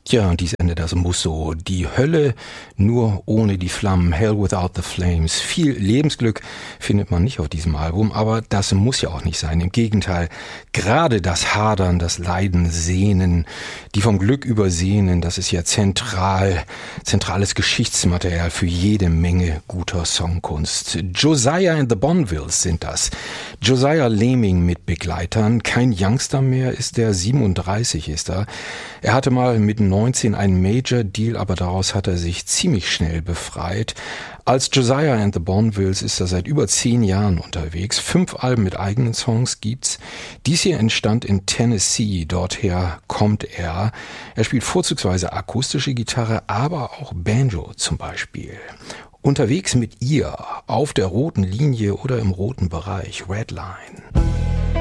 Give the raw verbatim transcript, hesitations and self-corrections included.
Tja, und dies Ende, das muss so. Die Hölle nur ohne die Flammen. Hell without the flames. Viel Lebensglück findet man nicht auf diesem Album, aber das muss ja auch nicht sein. Im Gegenteil, gerade das Hadern, das Leiden, Sehnen, die vom Glück übersehnen, das ist ja zentral, zentrales Geschichtsmaterial für jede Menge guter Songkunst. Josiah and the Bonvilles sind das. Josiah Lehming mit Begleitern. Kein Youngster mehr ist der, siebenunddreißig ist er. Er hatte mal mit neunzehn einen Major-Deal, aber daraus hat er sich ziemlich schnell befreit. Als Josiah and the Bonvilles ist er seit über zehn Jahren unterwegs. Fünf Alben mit eigenen Songs gibt's. Dies hier entstand in Tennessee, dorther kommt er. Er spielt vorzugsweise akustische Gitarre, aber auch Banjo zum Beispiel. Unterwegs mit ihr, auf der roten Linie oder im roten Bereich, Redline.